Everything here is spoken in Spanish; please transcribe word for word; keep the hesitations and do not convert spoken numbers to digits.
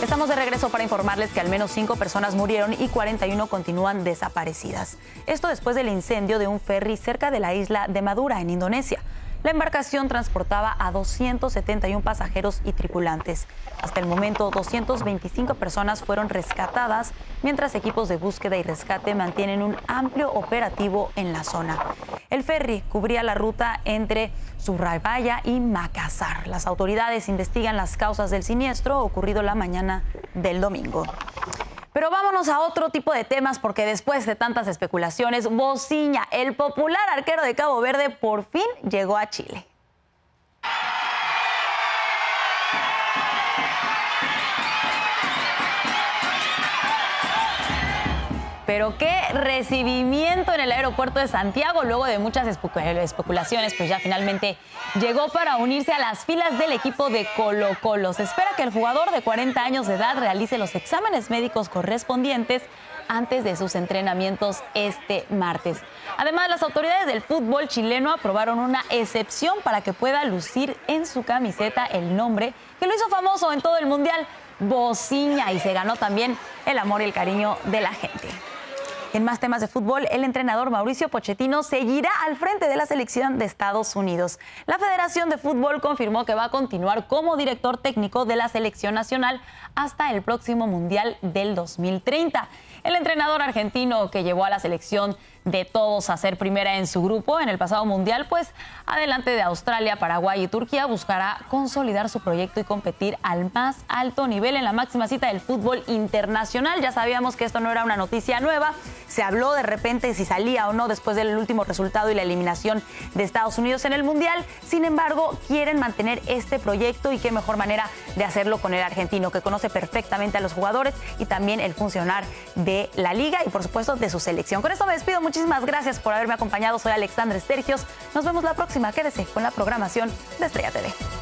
Estamos de regreso para informarles que al menos cinco personas murieron y cuarenta y uno continúan desaparecidas. Esto después del incendio de un ferry cerca de la isla de Madura, en Indonesia. La embarcación transportaba a doscientos setenta y uno pasajeros y tripulantes. Hasta el momento, doscientas veinticinco personas fueron rescatadas, mientras equipos de búsqueda y rescate mantienen un amplio operativo en la zona. El ferry cubría la ruta entre Surabaya y Makassar. Las autoridades investigan las causas del siniestro ocurrido la mañana del domingo. Pero vámonos a otro tipo de temas, porque después de tantas especulaciones, Bociña, el popular arquero de Cabo Verde, por fin llegó a Chile. Pero qué recibimiento en el aeropuerto de Santiago, luego de muchas especulaciones, pues ya finalmente llegó para unirse a las filas del equipo de Colo-Colo. Se espera que el jugador de cuarenta años de edad realice los exámenes médicos correspondientes antes de sus entrenamientos este martes. Además, las autoridades del fútbol chileno aprobaron una excepción para que pueda lucir en su camiseta el nombre que lo hizo famoso en todo el mundial, Bociña, y se ganó también el amor y el cariño de la gente. En más temas de fútbol, el entrenador Mauricio Pochettino seguirá al frente de la selección de Estados Unidos. La Federación de Fútbol confirmó que va a continuar como director técnico de la selección nacional hasta el próximo Mundial del dos mil treinta. El entrenador argentino, que llevó a la selección de todos a ser primera en su grupo en el pasado Mundial, pues adelante de Australia, Paraguay y Turquía, buscará consolidar su proyecto y competir al más alto nivel en la máxima cita del fútbol internacional. Ya sabíamos que esto no era una noticia nueva. Se habló de repente si salía o no después del último resultado y la eliminación de Estados Unidos en el Mundial. Sin embargo, quieren mantener este proyecto, y qué mejor manera de hacerlo con el argentino, que conoce perfectamente a los jugadores y también el funcionar de la liga y, por supuesto, de su selección. Con esto me despido. Muchísimas gracias por haberme acompañado. Soy Alexandra Estergios. Nos vemos la próxima. Quédese con la programación de Estrella T V.